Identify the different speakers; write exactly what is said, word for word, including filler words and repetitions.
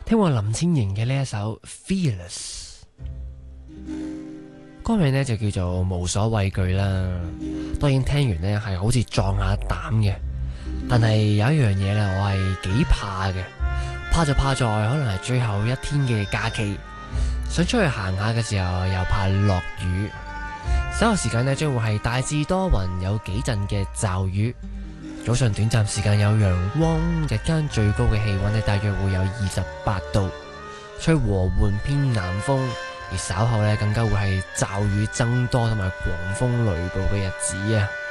Speaker 1: 聽過林千瑩嘅呢一首 Fearless， 歌名呢就叫做無所畏懼啦。當然聽完呢係好似壯下膽嘅，但係有一樣嘢咧，我係幾怕嘅。怕就怕在可能係最後一天嘅假期，想出去行下嘅時候又怕落雨。稍後時間呢將會係大致多雲，有幾陣嘅驟雨。早上短暫時間有陽光，日間最高嘅氣溫呢大約會有二十八度，吹和緩偏南風。而稍後呢更加會係驟雨增多同埋狂風雷暴嘅日子啊！